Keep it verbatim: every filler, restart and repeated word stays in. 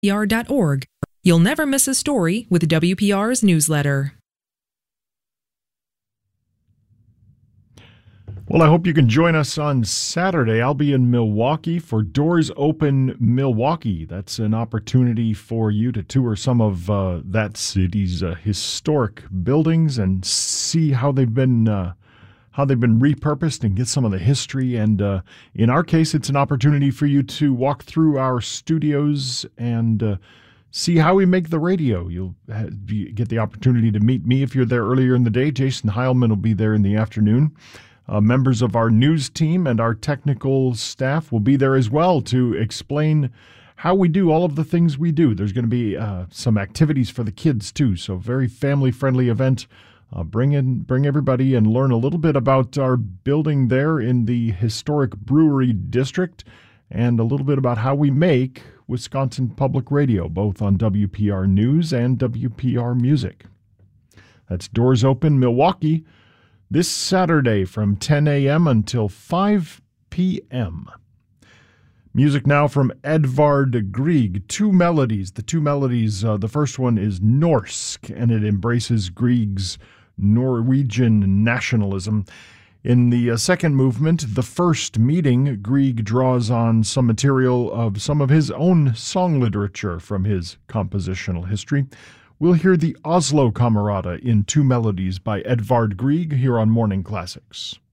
W P R dot org. You'll never miss a story with W P R's newsletter. Well, I hope you can join us on Saturday. I'll be in Milwaukee for Doors Open Milwaukee. That's an opportunity for you to tour some of uh, that city's uh, historic buildings and see how they've been uh, how they've been repurposed and get some of the history. And uh, in our case, it's an opportunity for you to walk through our studios and uh, see how we make the radio. You'll ha- you get the opportunity to meet me if you're there earlier in the day. Jason Heilman will be there in the afternoon. Uh, members of our news team and our technical staff will be there as well to explain how we do all of the things we do. There's going to be uh, some activities for the kids too, so very family-friendly event. Uh, bring in, bring everybody and learn a little bit about our building there in the historic Brewery District and a little bit about how we make Wisconsin Public Radio, both on W P R News and W P R Music. That's Doors Open Milwaukee this Saturday from ten a.m. until five p.m. Music now from Edvard Grieg. Two melodies. The two melodies, uh, the first one is Norsk, and it embraces Grieg's Norwegian nationalism. In the uh, second movement, The First Meeting, Grieg draws on some material of some of his own song literature from his compositional history. We'll hear the Oslo Camerata in two melodies by Edvard Grieg here on Morning Classics.